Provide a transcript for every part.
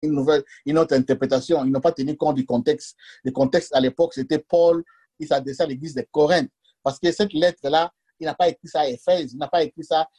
une autre interprétation. Ils n'ont pas tenu compte du contexte. Le contexte à l'époque, c'était Paul, il s'adressait à l'église de Corinthe. Parce que cette lettre-là, il n'a pas écrit ça à Éphèse, il n'a pas écrit ça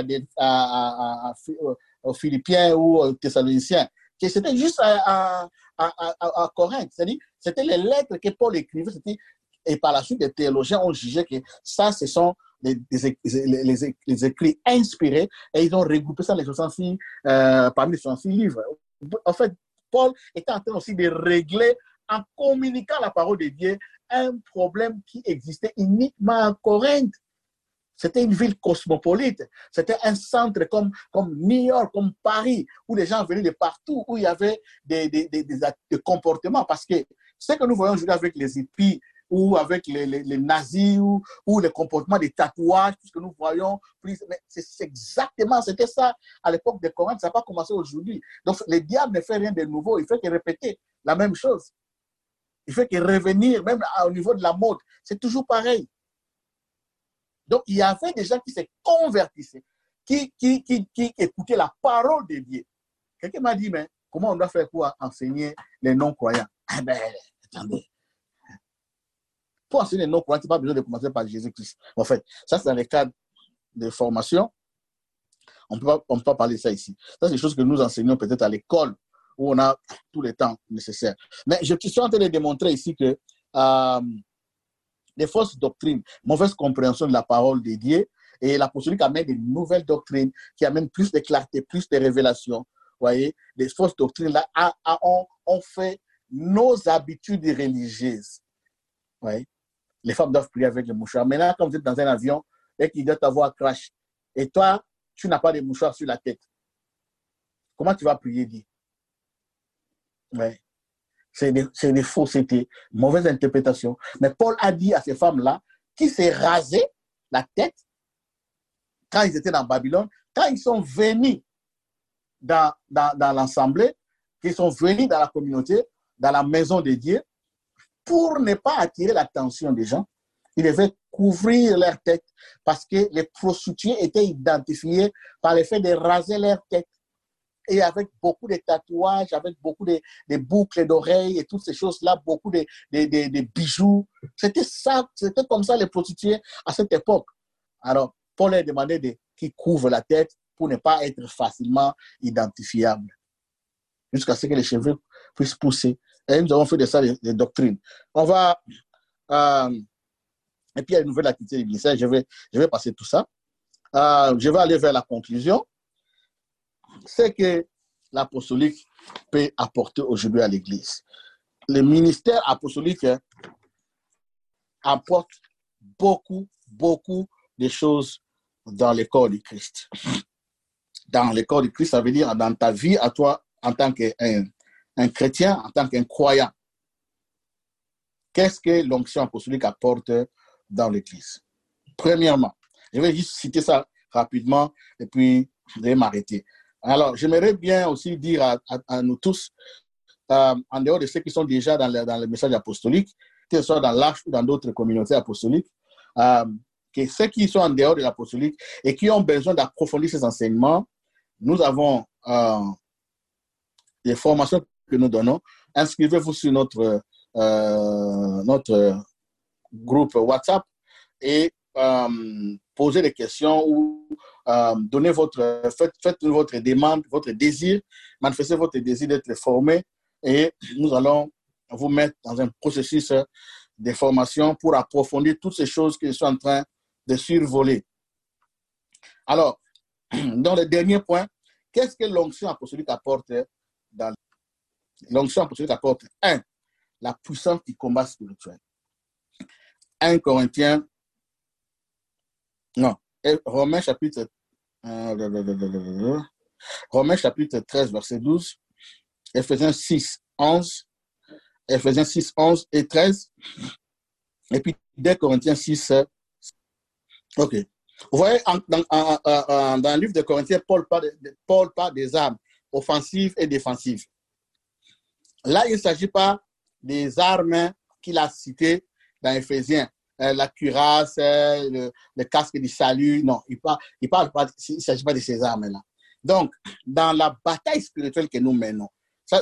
aux Philippiens ou aux Thessaloniciens. C'était juste à Corinthe. C'est-à-dire, c'était les lettres que Paul écrivait. Et par la suite, les théologiens ont jugé que ça, ce sont les écrits inspirés et ils ont regroupé ça parmi les 66 livres. En fait, Paul était en train aussi de régler, en communiquant la parole de Dieu, un problème qui existait uniquement à Corinthe. C'était une ville cosmopolite. C'était un centre comme New York, comme Paris, où les gens venaient de partout, où il y avait des comportements. Parce que ce que nous voyons aujourd'hui avec les hippies, ou avec les nazis, ou les comportements des tatouages, tout ce que nous voyons, c'est exactement, c'était ça à l'époque de Corinthe, ça n'a pas commencé aujourd'hui. Donc, le diable ne fait rien de nouveau, il fait que répéter la même chose. Il fait que revenir, même au niveau de la mode, c'est toujours pareil. Donc, il y avait des gens qui se convertissaient, qui écoutaient la parole de Dieu. Quelqu'un m'a dit, mais comment on doit faire pour enseigner les non-croyants? Ah ben, attendez. Pour enseigner les non-croyants, tu n'as pas besoin de commencer par Jésus-Christ. En fait, ça, c'est dans les cadres de formation. On ne peut pas parler de ça ici. Ça, c'est des choses que nous enseignons peut-être à l'école, où on a tout le temps nécessaire. Mais je suis en train de démontrer ici que des fausses doctrines, mauvaise compréhension de la parole de Dieu, et l'apostolique amène des nouvelles doctrines qui amènent plus de clarté, plus de révélation. Vous voyez, des fausses doctrines-là ont fait nos habitudes religieuses. Vous voyez, les femmes doivent prier avec le mouchoir. Maintenant, quand vous êtes dans un avion et qu'il doit avoir crash, et toi, tu n'as pas de mouchoir sur la tête, comment tu vas prier Dieu? Ouais. C'est des faussetés, mauvaise interprétation. Mais Paul a dit à ces femmes-là qui s'est rasé la tête quand ils étaient dans Babylone, quand ils sont venus dans l'assemblée, qu'ils sont venus dans la communauté, dans la maison de Dieu, pour ne pas attirer l'attention des gens, ils devaient couvrir leur tête parce que les prostituées étaient identifiées par le fait de raser leur tête. Et avec beaucoup de tatouages, avec beaucoup de boucles d'oreilles et toutes ces choses-là, beaucoup de bijoux. C'était comme ça les prostituées à cette époque. Alors, Paul leur demandait qu'ils couvrent la tête pour ne pas être facilement identifiables, jusqu'à ce que les cheveux puissent pousser. Et nous avons fait de ça des doctrines. On va... et puis, il y a une nouvelle activité du ministère. Je vais passer tout ça. Je vais aller vers la conclusion. C'est que l'apostolique peut apporter aujourd'hui à l'Église. Le ministère apostolique apporte beaucoup de choses dans le corps du Christ. Dans le corps du Christ, ça veut dire dans ta vie à toi en tant qu'un chrétien, en tant qu'un croyant. Qu'est-ce que l'onction apostolique apporte dans l'Église? Premièrement, je vais juste citer ça rapidement et puis je vais m'arrêter. Alors, j'aimerais bien aussi dire à nous tous, en dehors de ceux qui sont déjà dans le message apostolique, que ce soit dans l'Arche ou dans d'autres communautés apostoliques, que ceux qui sont en dehors de l'apostolique et qui ont besoin d'approfondir ces enseignements, nous avons des formations que nous donnons. Inscrivez-vous sur notre groupe WhatsApp et posez des questions ou faites votre demande, votre désir, manifestez votre désir d'être formé et nous allons vous mettre dans un processus de formation pour approfondir toutes ces choses que je suis en train de survoler. Alors, dans le dernier point, qu'est-ce que l'onction apostolique apporte l'onction apostolique apporte 1. La puissance du combat spirituel. 1 Corinthiens, non, Romains chapitre 13, verset 12, Ephésiens 6, 11 et 13, et puis 2 Corinthiens 6. Ok. Vous voyez, dans le livre de Corinthiens, Paul parle des armes offensives et défensives. Là, il ne s'agit pas des armes qu'il a citées dans Éphésiens, la cuirasse, le casque du salut. Non, il ne s'agit pas de ces armes-là. Donc, dans la bataille spirituelle que nous menons,